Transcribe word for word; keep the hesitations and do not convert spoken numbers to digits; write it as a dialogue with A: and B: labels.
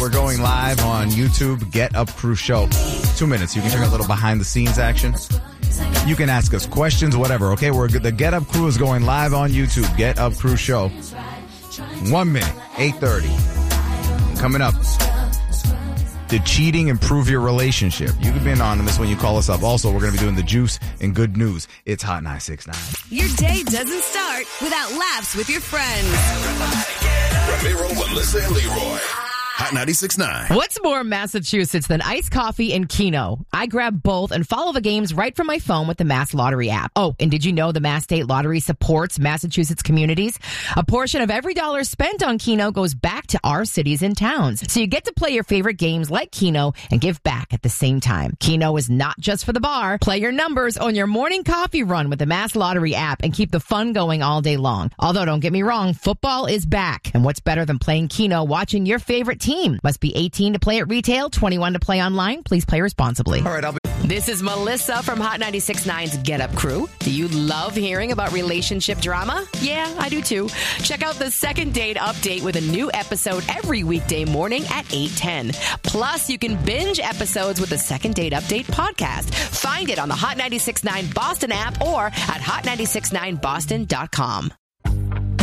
A: we're going live on YouTube, Get Up Crew Show. Two minutes. You can check out a little behind the scenes action. You can ask us questions, whatever. Okay, we're the Get Up Crew is going live on YouTube, Get Up Crew Show. One minute, eight thirty. Coming up. Did cheating improve your relationship? You can be anonymous when you call us up. Also, we're going to be doing the juice and good news. It's Hot nine six nine.
B: Your day doesn't start without laughs with your friends.
C: Ramiro, Melissa, and Leroy. Hot ninety-six point nine.
D: What's more Massachusetts than iced coffee and Keno? I grab both and follow the games right from my phone with the Mass Lottery app. Oh, and did you know the Mass State Lottery supports Massachusetts communities? A portion of every dollar spent on Keno goes back to our cities and towns. So you get to play your favorite games like Keno and give back at the same time. Keno is not just for the bar. Play your numbers on your morning coffee run with the Mass Lottery app and keep the fun going all day long. Although, don't get me wrong, football is back. And what's better than playing Keno watching your favorite team? Must be eighteen to play at retail, twenty-one to play online. Please play responsibly.
A: All right, I'll be...
D: This is Melissa from Hot ninety-six point nine's Get Up Crew. Do you love hearing about relationship drama? Yeah, I do too. Check out the Second Date Update with a new episode every weekday morning at eight ten. Plus, you can binge episodes with the Second Date Update podcast. Find it on the Hot ninety-six point nine Boston app or at hot nine six nine boston dot com.